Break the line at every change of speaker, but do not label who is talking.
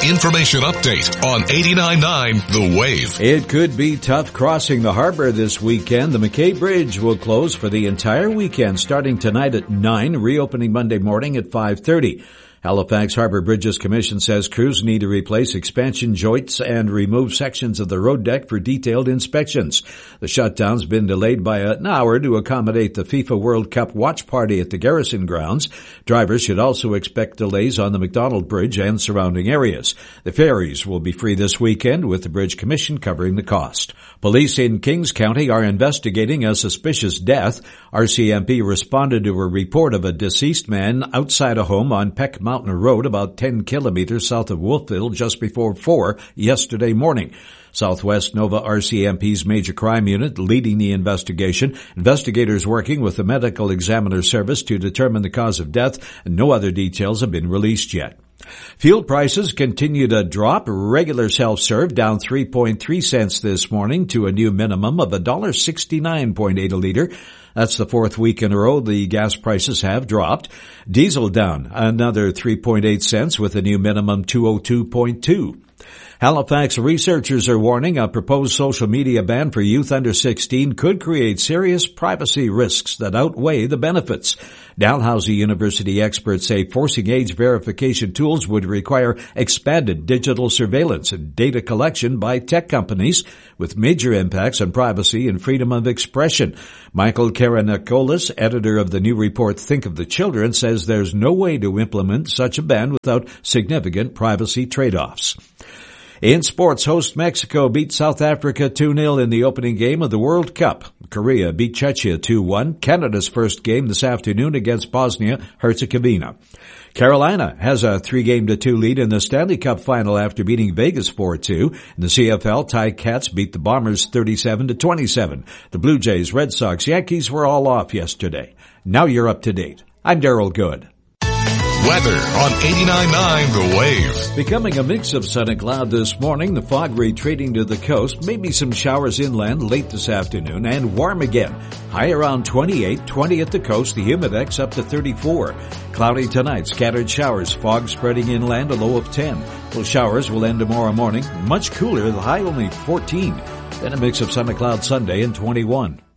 information update on 89.9 The Wave.
It could be tough crossing the harbor this weekend. The McKay Bridge will close for the entire weekend starting tonight at 9, reopening Monday morning at 5:30. Halifax Harbor Bridges Commission says crews need to replace expansion joints and remove sections of the road deck for detailed inspections. The shutdown's been delayed by an hour to accommodate the FIFA World Cup watch party at the Garrison grounds. Drivers should also expect delays on the McDonald Bridge and surrounding areas. The ferries will be free this weekend, with the Bridge Commission covering the cost. Police in Kings County are investigating a suspicious death. RCMP responded to a report of a deceased man outside a home on Peck Mountain Road, about 10 kilometers south of Wolfville, just before 4 yesterday morning. Southwest Nova RCMP's Major Crime Unit leading the investigation. Investigators working with the Medical Examiner Service to determine the cause of death, and no other details have been released yet. Fuel prices continue to drop. Regular self-serve down 3.3 cents this morning to a new minimum of $1.69.8 a liter. That's the fourth week in a row the gas prices have dropped. Diesel down another 3.8 cents with a new minimum 202.2. Halifax researchers are warning a proposed social media ban for youth under 16 could create serious privacy risks that outweigh the benefits. Dalhousie University experts say forcing age verification tools would require expanded digital surveillance and data collection by tech companies, with major impacts on privacy and freedom of expression. Michael Karanakolis, editor of the new report Think of the Children, says there's no way to implement such a ban without significant privacy trade-offs. In sports, host Mexico beat South Africa 2-0 in the opening game of the World Cup. Korea beat Czechia 2-1. Canada's first game this afternoon against Bosnia-Herzegovina. Carolina has a 3-2 lead in the Stanley Cup final after beating Vegas 4-2. In the CFL, Ticats beat the Bombers 37-27. The Blue Jays, Red Sox, Yankees were all off yesterday. Now you're up to date. I'm Daryl Good.
Weather on 89.9 The Wave.
Becoming a mix of sun and cloud this morning, the fog retreating to the coast, maybe some showers inland late this afternoon, and warm again. High around 28, 20 at the coast, the humidex up to 34. Cloudy tonight, scattered showers, fog spreading inland, a low of 10. Those showers will end tomorrow morning, much cooler, the high only 14. Then a mix of sun and cloud Sunday and 21.